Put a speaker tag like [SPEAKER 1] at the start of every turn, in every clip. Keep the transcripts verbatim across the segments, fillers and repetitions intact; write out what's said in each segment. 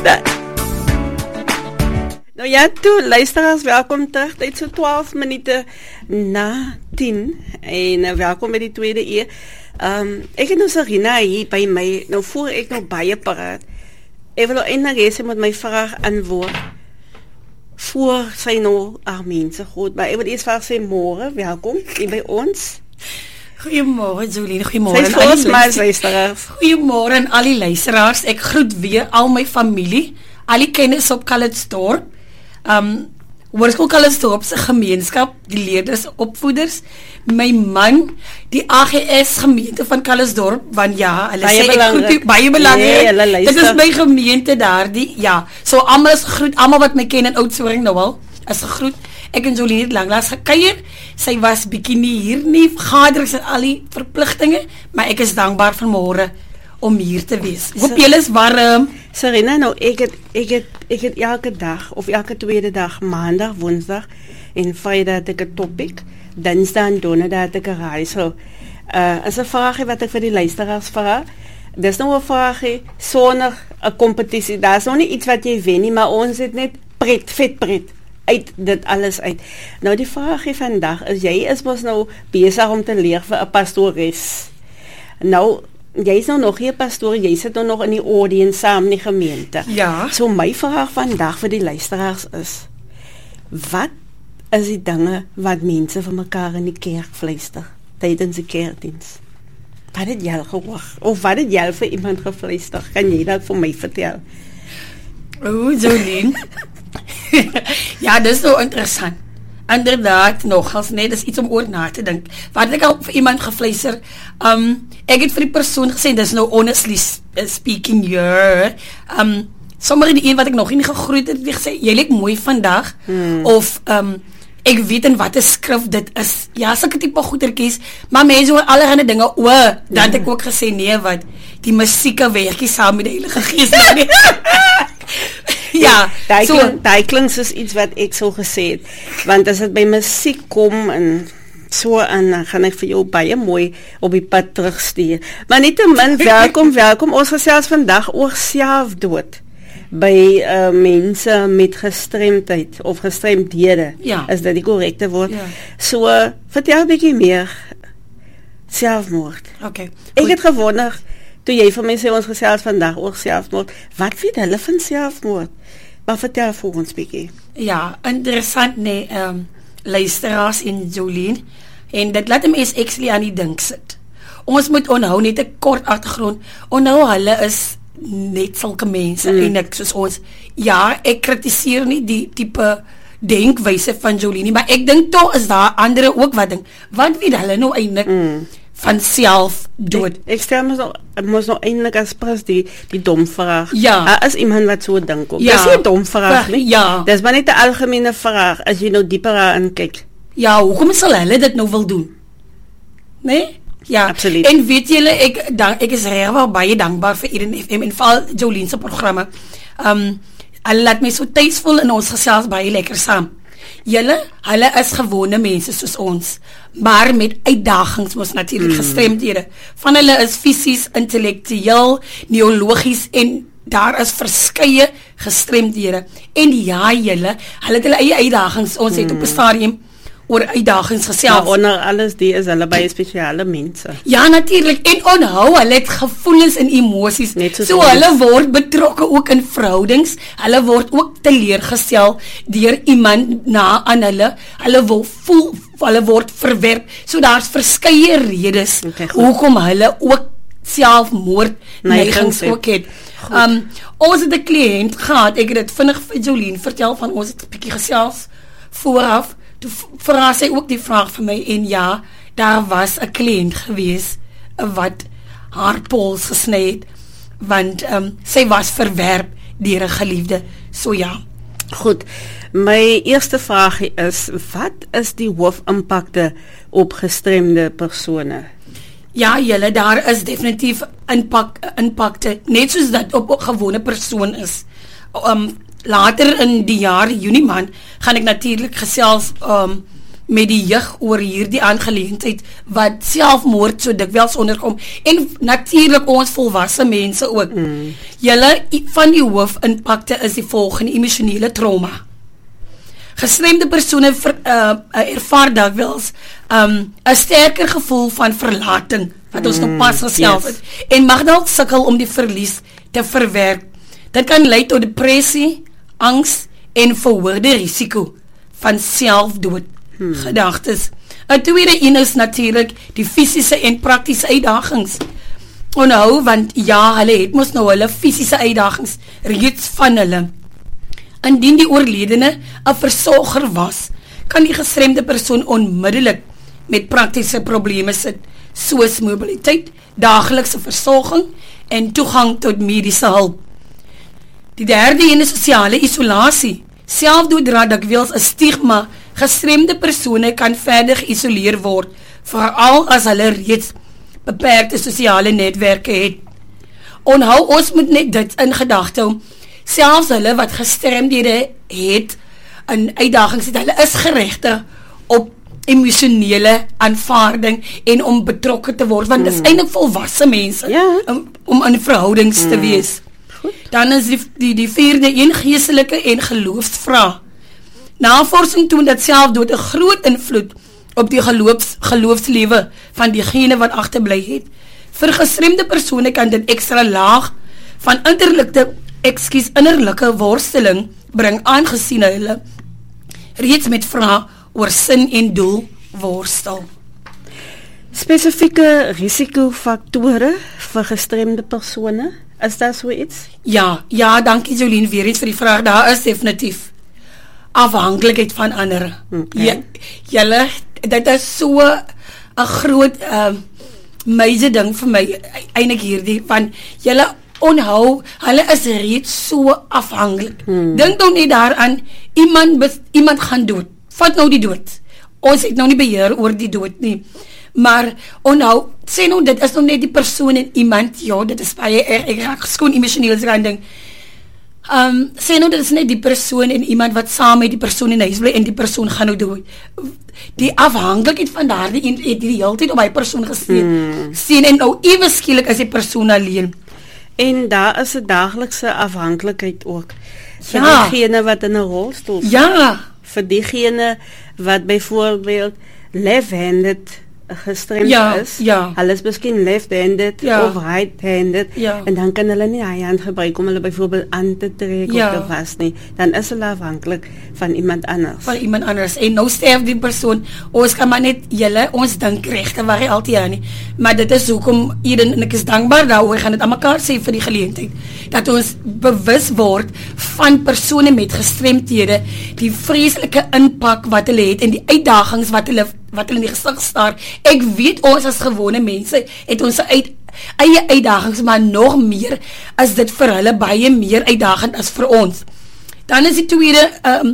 [SPEAKER 1] Da. Nou ja, toe, luisteraars, welkom terug. Dit is so twaalf minuten na tien. En uh, welkom by die tweede eer. Um, ek het nou Sarina hier by my. Nou voor ek nog baie paraat. Ek wil nou eindelijk eens met my vraag antwoord. Voor sy nou haar mense goed. Maar ek wil eerst vraag sê, môre, welkom hier by ons.
[SPEAKER 2] Goeiemôre Jolien, goeiemôre
[SPEAKER 1] aan al die luisteraars.
[SPEAKER 2] Goeiemôre aan al die luisteraars. Ek groet weer al my familie, al die kennis op Calitzdorp. Um Hoërskool Calitzdorp se gemeenskap, die leerders, opvoeders, my man, die A G S gemeente van Calitzdorp, want ja, hulle
[SPEAKER 1] baie
[SPEAKER 2] sê
[SPEAKER 1] belangrik.
[SPEAKER 2] ek groet u, baie belangrik.
[SPEAKER 1] Nee,
[SPEAKER 2] dit is my gemeente daar, die ja. So almal is groet, almal wat my ken in Oudtshoorn nou al, is gegroet. Ek en Jolien het lanklaas gekuier. Sy was bietjie nie hier nie, vergaderings en al die verpligtinge, maar ek is dankbaar vanmôre om hier te wees. Hoop julle is warm.
[SPEAKER 1] Sarina, nou ek het, ek het, ek het elke dag, of elke tweede dag, maandag, woensdag en vrydag het ek 'n topic, dinsdag en donderdag het ek 'n raai. So, uh, is 'n vraagie wat ek vir die luisteraars vra. Dis nou 'n vraagie sonder 'n kompetisie. Daar's nog nie iets wat jy wen nie, maar ons het net pret, vet pret uit dit alles uit. Nou die vraagie vandag is, jy is mos nou besig om te leer vir 'n pastoores. Nou, jy is nou nog hier pastoor, jy sit nou nog in die audience saam in die gemeente.
[SPEAKER 2] Ja.
[SPEAKER 1] So my vraag vandag vir die luisteraars is, wat is die dinge wat mense vir mekaar in die kerk fluister tydens die kerkdiens? Wat het jy gehoor? Of wat het jy vir iemand gefluister? Kan jy dat vir my vertel?
[SPEAKER 2] O, Jolien. Ja, dit is nou interessant. Inderdaad, nogals, nee, dis iets om oor na te dink. Wat het ek al vir iemand gefluister? Um, ek het vir die persoon gesê, dis nou honestly speaking here. Um, sommer die een wat ek nog nie gegroet het, het gesê, jy lyk mooi vandag. Hmm. Of, um, ek weet in wat 'n skrif dit is. Ja, sulke tipe goedertjies, maar mense hoor allerhande dinge, o, dan het ek ook gesê, nee, wat, die musieke werkie saam met die Heilige Gees. Ja,
[SPEAKER 1] daai
[SPEAKER 2] so,
[SPEAKER 1] klink, daai klink soos iets wat ek so gesê het, want as dit by musiek kom en so en dan gaan ek vir jou baie mooi op die pad terugstuur. Maar nietemin, welkom, welkom, ons gesels vandag oor selfdood by uh, mense met gestremdheid of gestremdhede,
[SPEAKER 2] ja.
[SPEAKER 1] Is dit die korrekte woord?
[SPEAKER 2] Ja.
[SPEAKER 1] So, uh, vertel 'n bietjie meer selfmoord.
[SPEAKER 2] Okay,
[SPEAKER 1] ek het gewonder, toe jy vir my sê ons gesels vandag oor selfmoord, wat weet hulle van selfmoord? Maar vertel vir ons bietjie.
[SPEAKER 2] Ja, interessant nee, um, luisteraars en Jolien, en dit laat mense actually aan die dink sit. Ons moet onthou net 'n kort agtergrond, onthou hulle is net sulke mense, mm. en ek soos ons, ja, ek kritiseer nie die tipe denkwyse van Jolien nie, maar ek dink toch is daar andere ook wat dink, wat weet hulle nou eintlik mm. van selfdood?
[SPEAKER 1] Ek, ek stel mos nou, mos nou eintlik as pres die, die dom vraag.
[SPEAKER 2] Ja.
[SPEAKER 1] Uh, as iemand wat so dink ook.
[SPEAKER 2] Ja.
[SPEAKER 1] Dis nie 'n dom vraag nie.
[SPEAKER 2] Ja.
[SPEAKER 1] Dis maar net 'n algemene vraag, as jy nou dieper aan kyk.
[SPEAKER 2] Ja, hoekom sal hulle dit nou wil doen? Nee? Ja,
[SPEAKER 1] absoluut.
[SPEAKER 2] En weet julle, ek, dank, ek is regtig baie dankbaar vir Eden F M en val Jolien se programme. Um, hulle laat my so tuis voel in ons gesels baie lekker saam. Julle, hulle is gewone mense soos ons, maar met uitdagings mos natuurlik mm. gestremdhede. Van hulle is fisies, intellektueel, neurologies en daar is verskeie gestremdhede. En ja, julle, hulle het hulle eie uitdagings. Ons mm. het op 'n stadium oor uitdagings gesels.
[SPEAKER 1] Maar onder alles die is hulle baie spesiale mense.
[SPEAKER 2] Ja, natuurlik. En onthou, hulle het gevoelens en emosies. So ons. Hulle word betrokke ook in verhoudings. Hulle word ook teleurgestel deur iemand na aan hulle. Hulle wil voel, hulle word verwerp. So daar's verskeie redes okay, hoekom hulle ook selfmoord neigings ook het. Um, ons het 'n kliënt gehad, ek het dit vinnig vir Jolien vertel van ons het 'n bietjie gesels vooraf. Toe vra sy ook die vraag vir my, en ja, daar was 'n kliënt gewees wat haar pols gesny het, want um, sy was verwerp deur 'n geliefde. So ja.
[SPEAKER 1] Goed, my eerste vraag is, wat is die hoofimpakte op gestremde persone?
[SPEAKER 2] Ja, julle, daar is definitief impak, impakte, net soos dat op 'n gewone persoon is. Um, later in die jaar, Junie maand, gaan ek natuurlik gesels um, met die jeug oor hierdie aangeleentheid wat selfmoord so dikwels onderkom en natuurlik ons volwasse mense ook. Mm. Julle van die hoofimpakte is die volgende: emosionele trauma. Gestremde persone ver, uh, ervaar dikwels um, 'n sterker gevoel van verlating wat ons mm, nog pas gesels het yes. en mag dalk sukkel om die verlies te verwerk. Dit kan lei tot depressie, angs en verhoogde risiko van selfdood hmm. gedagtes. 'n Tweede een is natuurlik die fisiese en praktiese uitdagings. Onthou, want ja, hulle het mos nou hulle fisiese uitdagings reeds van hulle. Indien die oorledene 'n versorger was, kan die gestremde persoon onmiddellik met praktiese probleme sit, soos mobiliteit, daaglikse versorging en toegang tot mediese hulp. Die derde een is sosiale isolasie. Selfdood dra dikwels 'n stigma. Gestremde persone kan verder geïsoleer word, veral as hulle reeds beperkte sosiale netwerke het. Onthou, ons moet net dit in gedagte hou. Selfs hulle wat gestremdhede het, in uitdagings het, hulle is geregtig op emosionele aanvaarding en om betrokke te word, want dit mm. is eintlik volwasse mense ja. om, om in verhoudings mm. te wees. Goed. Dan is die, die, die vierde een geestelike en geloofsvraag. Navorsing toon dat selfdood 'n groot invloed op die geloofs, geloofslewe van diegene wat agterbly het. Vir gestremde persone kan dit ekstra laag van innerlike, ekskuus, innerlike worsteling bring, aangesien hulle reeds met vrae oor sin en doel worstel.
[SPEAKER 1] Spesifieke risikofaktore vir gestremde persone, is daar so iets?
[SPEAKER 2] Ja, ja, dankie Jolien weer eens vir die vraag. Daar is definitief afhanklikheid van ander. Okay. Julle, dit is so 'n groot uh, meise ding vir my eintlik hierdie, want julle onhou, hulle is reeds so afhanklik. Hmm. Dink nou nie daaraan, iemand, bes, iemand gaan dood. Vat nou die dood. Ons het nou nie beheer oor die dood nie. Maar onhou, sê nou, dit is nou net die persoon en iemand, ja, dit is baie erg, ek raak skoon emosioneel aan ding. Um, sê nou, dit is net die persoon en iemand wat saam met die persoon in huis bly en die persoon gaan nou dood. Die afhanklikheid van daardie een het die hele tyd op die persoon gesien. Hmm. Sien, en nou ewe skielik is die persoon alleen.
[SPEAKER 1] En daar is 'n daaglikse afhanklikheid ook. Vir ja. diegene wat in 'n rolstoel sit.
[SPEAKER 2] Ja.
[SPEAKER 1] Vir diegene wat byvoorbeeld left-handed gestremd
[SPEAKER 2] ja,
[SPEAKER 1] is.
[SPEAKER 2] Ja.
[SPEAKER 1] Hulle is miskien left-handed
[SPEAKER 2] ja.
[SPEAKER 1] of right-handed
[SPEAKER 2] ja.
[SPEAKER 1] en dan kan hulle nie hy hand gebruik om hulle byvoorbeeld aan te trek ja. of te was nie. Dan is hulle afhanklik van iemand anders.
[SPEAKER 2] Van iemand anders. En nou sterf die persoon. Ons kan maar net julle, ons dink regte waar hy altyd aan nie. Maar dit is hoekom Eden en ek is dankbaar daaroor, gaan dit aan mekaar sê vir die geleentheid, dat ons bewus word van persone met gestremdhede, die vreeslike impak wat hulle het en die uitdagings wat hulle wat hulle in die gesig staar. Ek weet ons as gewone mense het ons uit, eie uitdagings, maar nog meer is dit vir hulle baie meer uitdagend as vir ons. Dan is die tweede um,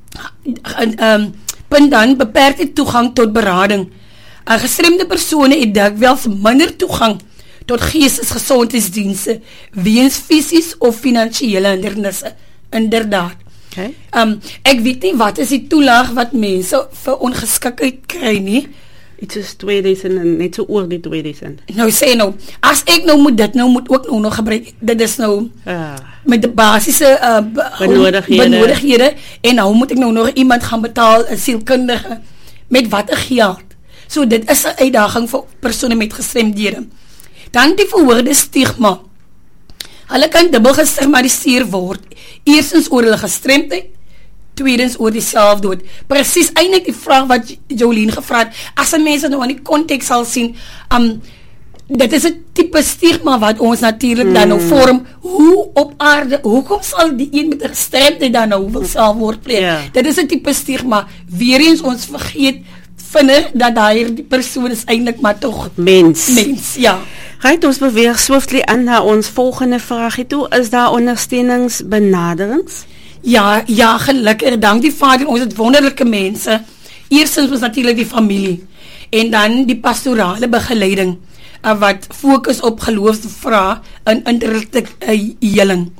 [SPEAKER 2] um, punt dan beperkte toegang tot berading. Uh, gestremde persone het dikwels minder toegang tot geestesgesondheidsdienste weens fisies of finansiële hindernisse. Inderdaad.
[SPEAKER 1] Okay.
[SPEAKER 2] Um, ek weet nie wat is die toelaag wat mense vir ongeskiktheid kry nie.
[SPEAKER 1] Iets is tweeduisend en net so oor die tweeduisend.
[SPEAKER 2] Nou sê nou, as ek nou moet dit nou moet ook nou nog gebruik, dit is nou
[SPEAKER 1] ah.
[SPEAKER 2] met die basiese uh,
[SPEAKER 1] benodighede.
[SPEAKER 2] benodighede en nou moet ek nou nog iemand gaan betaal, 'n sielkundige, met wat 'n geld. So dit is 'n uitdaging vir persone met gestremdhede. Dan die verhoogde stigma. Hulle kan dubbel gestigmatiseer word. Eerstens oor hulle gestremdheid, tweedens oor die selfdood. Presies eintlik die vraag wat Jolien gevra het. As 'n mens nou aan die konteks sal sien, um, dit is 'n tipe stigma wat ons natuurlik hmm. dan nou vorm. Hoe op aarde, hoekom sal die een met 'n gestremdheid dan nou wil selfmoord pleeg? Yeah. Dit is 'n tipe stigma. Weereens ons vergeet vinnig dat daai die persoon is eintlik maar tog
[SPEAKER 1] mens.
[SPEAKER 2] Mens, ja.
[SPEAKER 1] Right, ons beweeg swiftly aan na ons volgende vraagie toe. Is daar ondersteuningsbenaderings?
[SPEAKER 2] Ja, ja, gelukkig, dank die Vader, ons het wonderlike mense. Eerstens was natuurlik die familie en dan die pastorale begeleiding uh, wat fokus op geloofsvrae en innerlike uh, heling.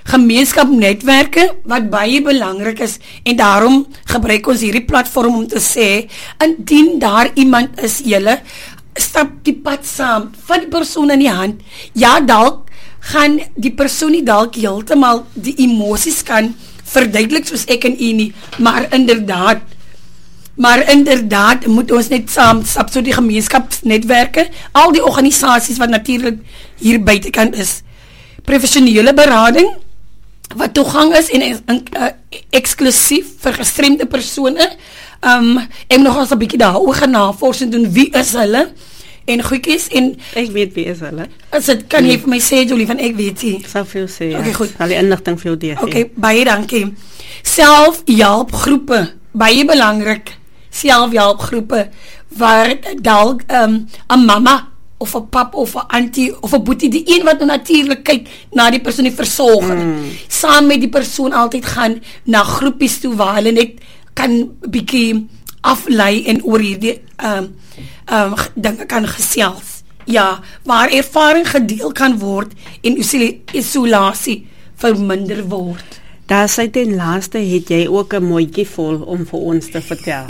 [SPEAKER 2] gemeenskapnetwerke wat baie belangrik is en daarom gebruik ons hierdie platform om te sê, indien daar iemand is, julle stap die pad saam, vat die persoon in die hand, ja dalk gaan die persoon nie dalk heeltemal die emosies kan verduidelik soos ek en u nie, maar inderdaad Maar inderdaad moet ons net saam stap, so die gemeenskapsnetwerke, al die organisasies wat natuurlijk hier buitenkant is. Professionele berading, wat toegang is en, en uh, eksklusief vir gestremde persone. Um, ek moet nog eens 'n bietjie daar oor navorsing doen, wie is hulle? En goedjies, en
[SPEAKER 1] ek weet wie is hulle.
[SPEAKER 2] As dit kan jy vir my sê, Jolie, van ek weet nie.
[SPEAKER 1] Ek sal vir jou sê,
[SPEAKER 2] okay,
[SPEAKER 1] ja.
[SPEAKER 2] Goed.
[SPEAKER 1] Al die inligting vir jou deel.
[SPEAKER 2] Okay, baie dankie. Selfhelpgroepe, baie belangrik. Selfhelpgroepe waar dalk um, 'n mamma of 'n pap of 'n auntie of 'n boetie, die een wat nou natuurlik kyk na die persoon die versorging, mm. saam met die persoon altyd gaan na groepies toe waar hulle net kan bietjie aflei en oor hierdie um, um, dinge kan gesels. Ja, waar ervaring gedeel kan word en isolasie verminder word.
[SPEAKER 1] Daar sy ten laaste het jy ook 'n mooitjie vol om vir ons te vertel.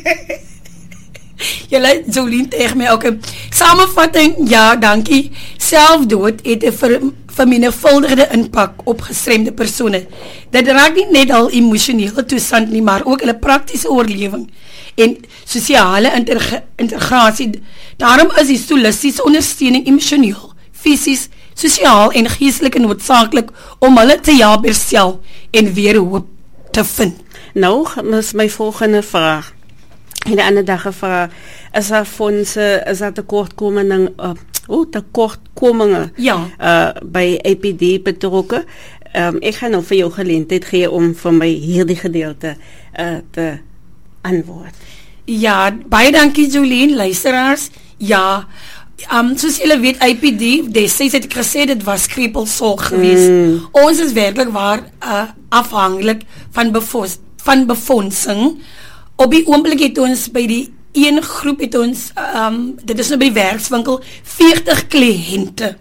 [SPEAKER 2] Julle, Jolien tegen my ook 'n samenvatting, ja, dankie. Selfdood het 'n ver, vermenigvuldigde impak op gestremde persone. Dit raak nie net al emosionele toestand nie, maar ook hulle praktiese oorlewing en sosiale integ integrasie. Daarom is die solistiese ondersteuning emosioneel, fisies, sosiaal en geestelik noodsaaklik om hulle te help herstel en weer hoop te vind.
[SPEAKER 1] Nou, is my volgende vraag. En die ander dag gevra, is daar fondse, is daar tekortkoming, uh, oh, tekortkominge
[SPEAKER 2] ja.
[SPEAKER 1] uh, by A P D betrokke? Um, ek gaan nou vir jou geleentheid gee om vir my hierdie gedeelte uh, te antwoord.
[SPEAKER 2] Ja, baie dankie Jolien, luisteraars. Ja, um, soos julle weet, A P D, destyds het ek gesê, dit was kriepelsorg gewees. Mm. Ons is werkelijk waar uh, afhankelijk van, bevos, van befondsing. Op die oomblik het ons by die een groep het ons, um, dit is nou by die werkswinkel, veertig kliënte.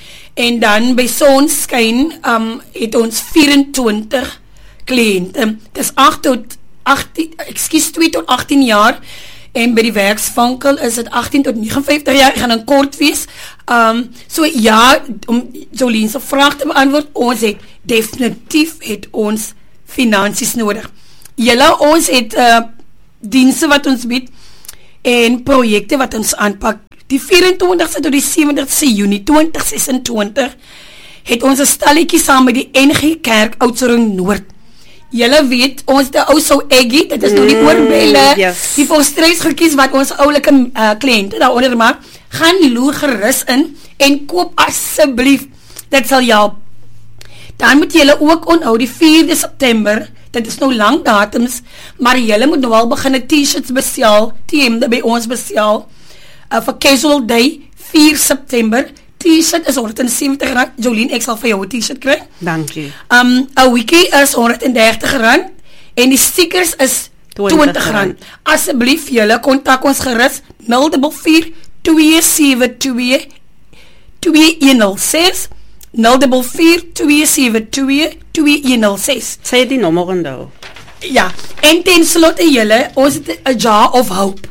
[SPEAKER 2] En dan by Sonskyn um, het ons vyf-en-twintig kliënte. Dit is agt tot agttien, ekskuus, twee tot agttien jaar. En by die werkswinkel is dit agttien tot nege en vyftig jaar, gaan in kort wees. Um, so ja, om Jolien se vraag te beantwoord, ons het definitief het ons finansies nodig. Julle, ons het uh, dienste wat ons bied en projekte wat ons aanpak. Die vyf-en-twintigste tot die sewentigste Junie twintig sesentwintig het ons 'n stalletjie saam met die N G Kerk Oudtshoorn Noord. Julle weet, ons die ou sou Eggie, dit is mm, nou die oorbelle, yes. Die volstreksgoedjies wat ons oulike uh, kliënte daaronder maak, gaan loer gerus in en koop asseblief, dit sal help. Dan moet julle ook onthou die vierde September, dit is nou lang datums, maar julle moet nou al begin t-shirts bestel, T-hemde by ons bestel, uh, vir Casual Day, vier September, t-shirt is honderd en sewentig rand, Jolien, ek sal vir jou 'n t-shirt kry.
[SPEAKER 1] Dankie.
[SPEAKER 2] Um, 'n wiki is honderd en dertig rand, en die stickers is twintig rand. Asseblief julle, kontak ons gerus, nul vier vier, twee sewe twee, twee een nul ses, nul vier vier, twee sewe twee, twee een nul ses.
[SPEAKER 1] Sê die nommer onthou.
[SPEAKER 2] Ja, en ten slotte julle, ons het 'n jar of hope.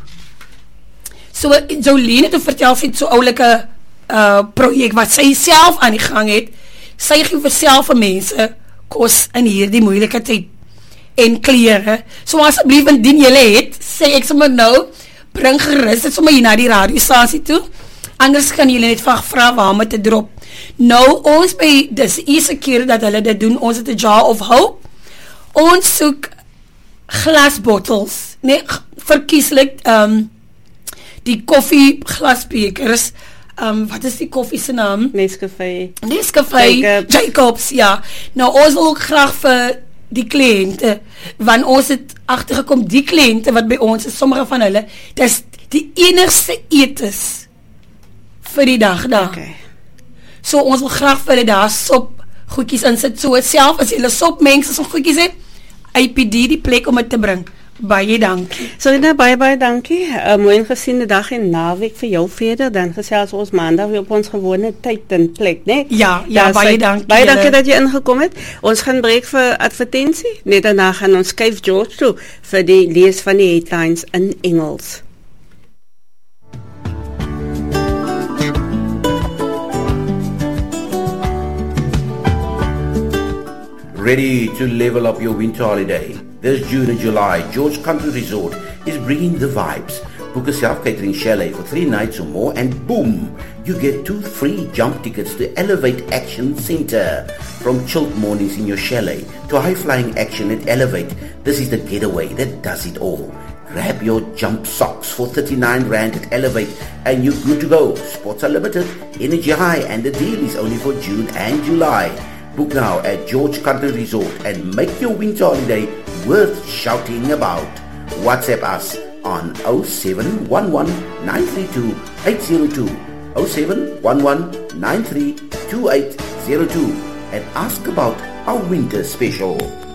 [SPEAKER 2] So, Jolien het vertel sy so oulike uh, projek wat sy self aan die gang het. Sy gee vir self vir mense kos in hierdie moeilike tyd en klere. So asseblief, indien julle het, sê ek sommer nou, bring gerus dit sommer hier na die radiostasie toe. Anders kan julle net vra waar om te drop. Nou, ons by, dis die eerste keer dat hulle dit doen, ons het 'n jar of hope. Ons soek glasbottels, nee, verkieslik, um, die koffie glasbekers, um, wat is die koffie se naam?
[SPEAKER 1] Nescafé.
[SPEAKER 2] Nescafé, Jacobs. Jacobs, ja. Nou, ons wil ook graag vir die kliënte, want ons het agtergekom, die kliënte wat by ons is, sommige van hulle, dit is die enigste etes vir die dag daar.
[SPEAKER 1] Okay.
[SPEAKER 2] So ons wil graag vir hulle daar sop goedjies insit, so self as julle sopmengsels of goedjies het, A P D die plek om het te bring. Baie dankie.
[SPEAKER 1] Serena, baie baie dankie. 'n uh, Mooi gesiene dag en naweek vir jou verder. Dan gesels ons maandag weer op ons gewone tyd en plek, né?
[SPEAKER 2] Ja, ja, baie dankie.
[SPEAKER 1] Baie dankie dat jy ingekom het. Ons gaan breek vir advertensie. Net daarna gaan ons skuif George toe vir die lees van die headlines in Engels.
[SPEAKER 3] Ready to level up your winter holiday? This June and July, George Country Resort is bringing the vibes. Book a self-catering chalet for three nights or more and boom, you get two free jump tickets to Elevate Action Center. From chilled mornings in your chalet to high-flying action at Elevate, this is the getaway that does it all. Grab your jump socks for thirty-nine rand at Elevate and you're good to go. Spots are limited, energy high, and the deal is only for June and July. Book now at George Country Resort and make your winter holiday worth shouting about. WhatsApp us on oh seven one one, nine three two, eight zero two, oh seven one one, nine three two eight zero two and ask about our winter special.